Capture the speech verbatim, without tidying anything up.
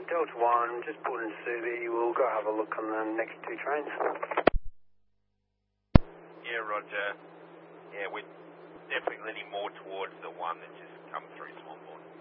Delta one, just pulled into Subi. We'll go have a look on the next two trains. Yeah, roger. Yeah, we're definitely leaning more towards the one that just come through Swanbourne.